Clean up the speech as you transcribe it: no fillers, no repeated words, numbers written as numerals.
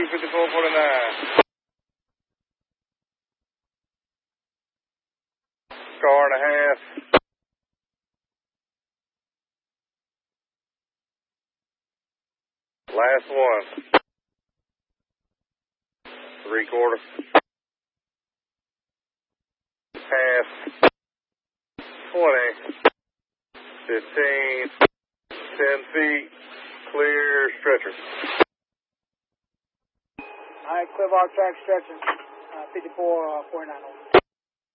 5449. Car and a half. Last one. 3/4. Half. 20. 15. 10 feet. Clear stretcher. All right, clear bar track stretcher. 5449.